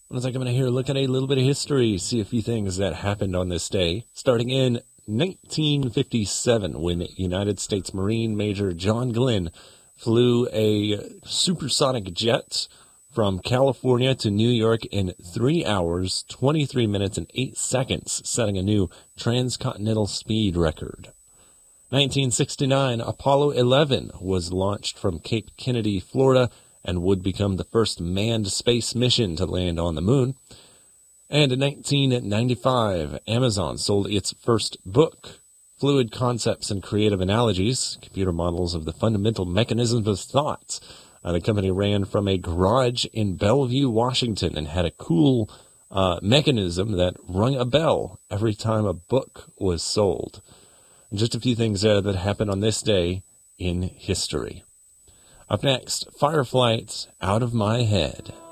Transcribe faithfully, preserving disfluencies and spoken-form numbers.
One second, I'm going to here look at a little bit of history, see a few things that happened on this day. Starting in nineteen fifty-seven, when United States Marine Major John Glenn flew a supersonic jet from California to New York in three hours, twenty-three minutes, and eight seconds, setting a new transcontinental speed record. nineteen sixty-nine, Apollo eleven was launched from Cape Kennedy, Florida, and would become the first manned space mission to land on the moon. And in nineteen ninety-five, Amazon sold its first book, Fluid Concepts and Creative Analogies, Computer Models of the Fundamental Mechanisms of Thought. Uh, the company ran from a garage in Bellevue, Washington, and had a cool uh, mechanism that rung a bell every time a book was sold. And just a few things there that happened on this day in history. Up next, Fireflight, Out of My Head.